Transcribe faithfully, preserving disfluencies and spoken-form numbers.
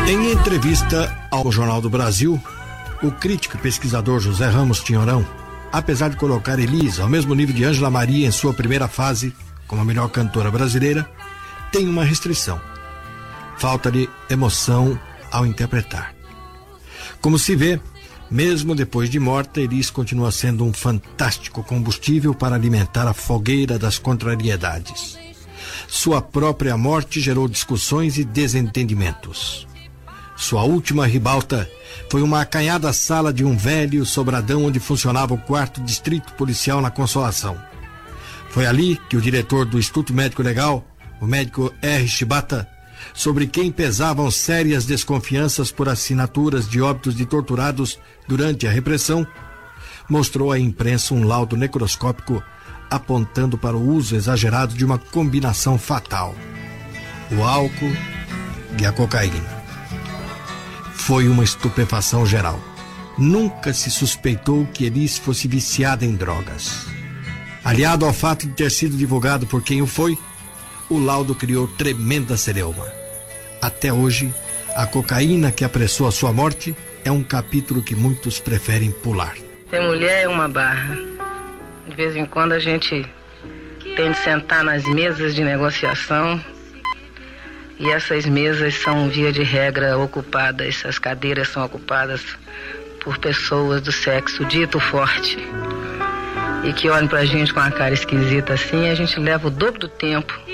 Em entrevista ao Jornal do Brasil, o crítico e pesquisador José Ramos Tinhorão, apesar de colocar Elis ao mesmo nível de Ângela Maria em sua primeira fase como a melhor cantora brasileira, tem uma restrição: falta-lhe emoção ao interpretar. Como se vê, mesmo depois de morta, Elis continua sendo um fantástico combustível para alimentar a fogueira das contrariedades. Sua própria morte gerou discussões e desentendimentos. Sua última ribalta foi uma acanhada sala de um velho sobradão onde funcionava o quarto distrito policial na Consolação. Foi ali que o diretor do Instituto Médico Legal, o médico R. Shibata, sobre quem pesavam sérias desconfianças por assinaturas de óbitos de torturados durante a repressão, mostrou à imprensa um laudo necroscópico apontando para o uso exagerado de uma combinação fatal: o álcool e a cocaína. Foi uma estupefação geral. Nunca se suspeitou que Elis fosse viciada em drogas. Aliado ao fato de ter sido divulgado por quem o foi, o laudo criou tremenda celeuma. Até hoje, a cocaína que apressou a sua morte é um capítulo que muitos preferem pular. Ter mulher é uma barra. De vez em quando a gente tem de sentar nas mesas de negociação, e essas mesas são, via de regra, ocupadas, essas cadeiras são ocupadas por pessoas do sexo dito forte, e que olham pra gente com uma cara esquisita assim, e a gente leva o dobro do tempo